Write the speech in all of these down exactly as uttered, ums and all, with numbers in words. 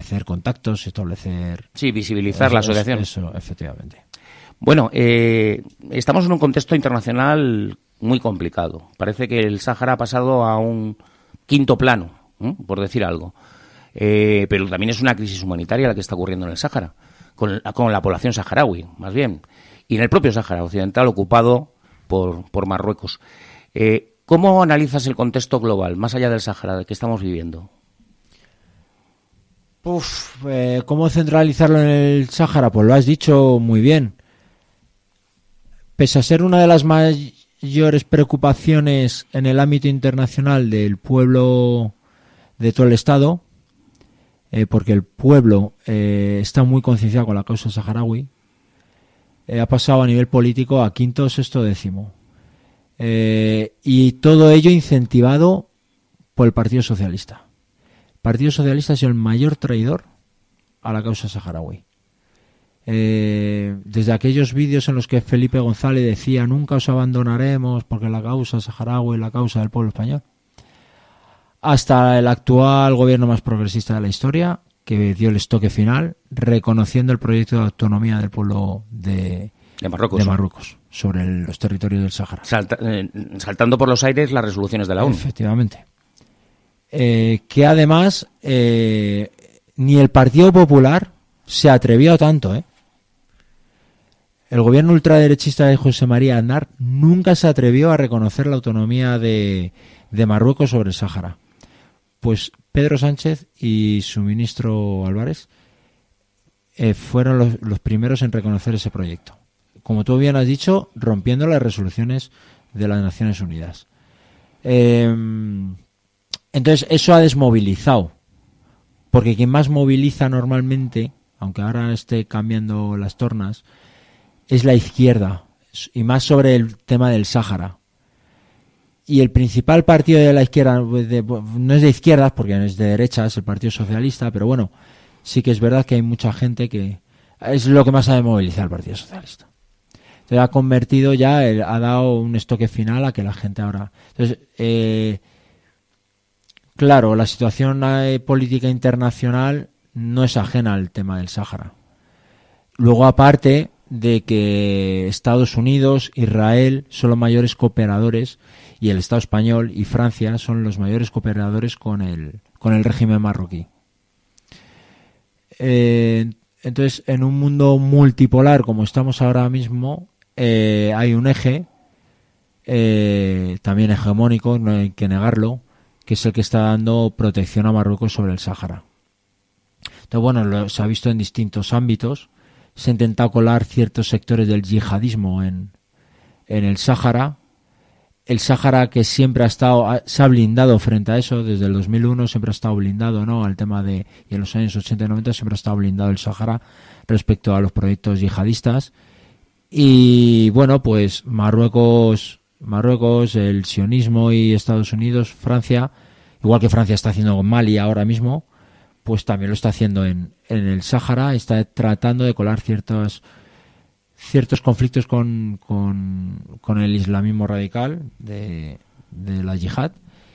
establecer contactos, establecer... Sí, visibilizar eso, la asociación. Eso, efectivamente. Bueno, eh, estamos en un contexto internacional muy complicado. Parece que el Sáhara ha pasado a un quinto plano, ¿eh? por decir algo. Eh, pero también es una crisis humanitaria la que está ocurriendo en el Sáhara, con, con la población saharaui, más bien, y en el propio Sáhara Occidental ocupado por, por Marruecos. Eh, ¿Cómo analizas el contexto global, más allá del Sáhara, que estamos viviendo? Uf, eh, ¿cómo centralizarlo en el Sáhara? Pues lo has dicho muy bien. Pese a ser una de las mayores preocupaciones en el ámbito internacional del pueblo de todo el Estado, eh, porque el pueblo eh, está muy concienciado con la causa saharaui, eh, ha pasado a nivel político a quinto, sexto, décimo. Eh, y todo ello incentivado por el Partido Socialista. El Partido Socialista ha sido el mayor traidor a la causa saharaui. Eh, desde aquellos vídeos en los que Felipe González decía nunca os abandonaremos porque la causa saharaui es la causa del pueblo español, hasta el actual gobierno más progresista de la historia, que dio el estoque final reconociendo el proyecto de autonomía del pueblo de, de, Marruecos. de Marruecos sobre el, los territorios del Sáhara. Salta, eh, saltando por los aires las resoluciones de la ONU. Efectivamente. Eh, que además eh, ni el Partido Popular se atrevió tanto, ¿eh? El gobierno ultraderechista de José María Aznar nunca se atrevió a reconocer la autonomía de, de Marruecos sobre el Sáhara. Pues Pedro Sánchez y su ministro Álvarez eh, fueron los, los primeros en reconocer ese proyecto. Como tú bien has dicho, rompiendo las resoluciones de las Naciones Unidas. Eh, entonces, eso ha desmovilizado. Porque quien más moviliza normalmente, aunque ahora esté cambiando las tornas, es la izquierda, y más sobre el tema del Sáhara. Y el principal partido de la izquierda, de, no es de izquierdas, porque es de derechas, es el Partido Socialista, pero bueno, sí que es verdad que hay mucha gente que... Es lo que más sabe movilizar el Partido Socialista. Entonces ha convertido ya, el, ha dado un estoque final a que la gente ahora... Entonces, eh, claro, la situación eh, política internacional no es ajena al tema del Sáhara. Luego, aparte de que Estados Unidos, Israel son los mayores cooperadores, y el Estado español y Francia son los mayores cooperadores con el con el régimen marroquí. Eh, entonces, en un mundo multipolar como estamos ahora mismo, eh, hay un eje eh, también hegemónico, no hay que negarlo, que es el que está dando protección a Marruecos sobre el Sáhara. Entonces, bueno, lo, se ha visto en distintos ámbitos. Se ha intentado colar ciertos sectores del yihadismo en, en el Sáhara. El Sáhara, que siempre ha estado, se ha blindado frente a eso, desde el dos mil uno siempre ha estado blindado, ¿no? Al tema de, y en los años ochenta y noventa siempre ha estado blindado el Sáhara respecto a los proyectos yihadistas. Y bueno, pues Marruecos, Marruecos, el sionismo y Estados Unidos, Francia, igual que Francia está haciendo con Mali ahora mismo, pues también lo está haciendo en, en el Sáhara, está tratando de colar ciertos ciertos conflictos con, con, con el islamismo radical de, de la yihad.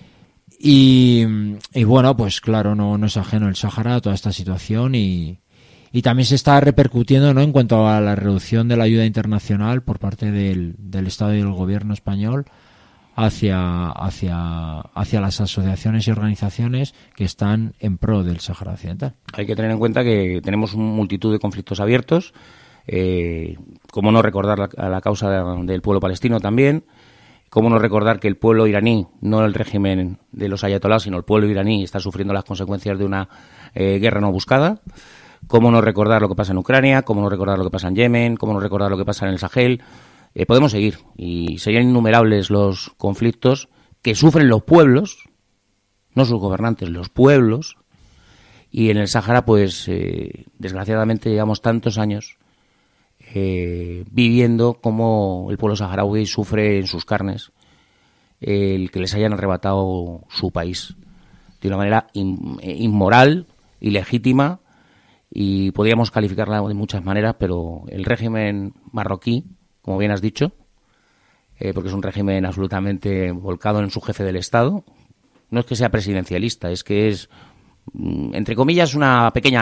Y, y bueno, pues claro, no, no es ajeno el Sáhara a toda esta situación y, y también se está repercutiendo, ¿no?, en cuanto a la reducción de la ayuda internacional por parte del, del Estado y del gobierno español hacia, hacia, hacia las asociaciones y organizaciones que están en pro del Sáhara Occidental. Hay que tener en cuenta que tenemos una multitud de conflictos abiertos. Eh, cómo no recordar la, a la causa de, del pueblo palestino también, cómo no recordar que el pueblo iraní, no el régimen de los ayatolás, sino el pueblo iraní está sufriendo las consecuencias de una eh, guerra no buscada, cómo no recordar lo que pasa en Ucrania, cómo no recordar lo que pasa en Yemen, cómo no recordar lo que pasa en el Sahel. Eh, podemos seguir, y serían innumerables los conflictos que sufren los pueblos, no sus gobernantes, los pueblos, y en el Sáhara, pues eh, desgraciadamente llevamos tantos años Eh, viviendo cómo el pueblo saharaui sufre en sus carnes eh, el que les hayan arrebatado su país de una manera in, inmoral, ilegítima, y podríamos calificarla de muchas maneras, pero el régimen marroquí, como bien has dicho, eh, porque es un régimen absolutamente volcado en su jefe del Estado, no es que sea presidencialista, es que es, entre comillas, una pequeña